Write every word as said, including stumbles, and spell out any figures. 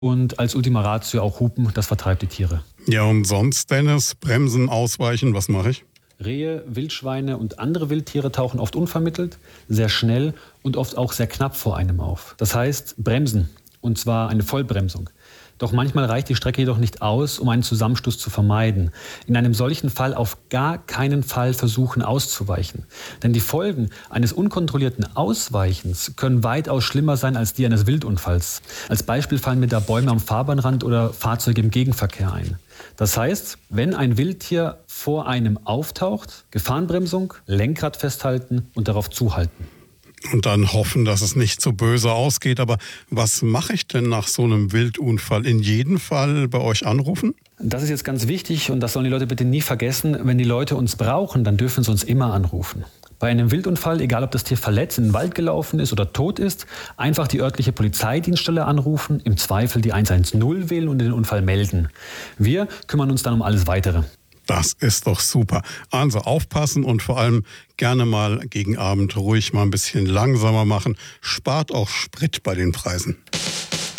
Und als Ultima Ratio auch Hupen, das vertreibt die Tiere. Ja, und sonst, Dennis? Bremsen, ausweichen, was mache ich? Rehe, Wildschweine und andere Wildtiere tauchen oft unvermittelt, sehr schnell und oft auch sehr knapp vor einem auf. Das heißt, bremsen, und zwar eine Vollbremsung. Doch manchmal reicht die Strecke jedoch nicht aus, um einen Zusammenstoß zu vermeiden. In einem solchen Fall auf gar keinen Fall versuchen auszuweichen. Denn die Folgen eines unkontrollierten Ausweichens können weitaus schlimmer sein als die eines Wildunfalls. Als Beispiel fallen mir da Bäume am Fahrbahnrand oder Fahrzeuge im Gegenverkehr ein. Das heißt, wenn ein Wildtier vor einem auftaucht, Gefahrenbremsung, Lenkrad festhalten und darauf zuhalten. Und dann hoffen, dass es nicht so böse ausgeht. Aber was mache ich denn nach so einem Wildunfall? In jedem Fall bei euch anrufen? Das ist jetzt ganz wichtig und das sollen die Leute bitte nie vergessen. Wenn die Leute uns brauchen, dann dürfen sie uns immer anrufen. Bei einem Wildunfall, egal ob das Tier verletzt, in den Wald gelaufen ist oder tot ist, einfach die örtliche Polizeidienststelle anrufen, im Zweifel die eins eins null wählen und den Unfall melden. Wir kümmern uns dann um alles Weitere. Das ist doch super. Also aufpassen und vor allem gerne mal gegen Abend ruhig mal ein bisschen langsamer machen. Spart auch Sprit bei den Preisen.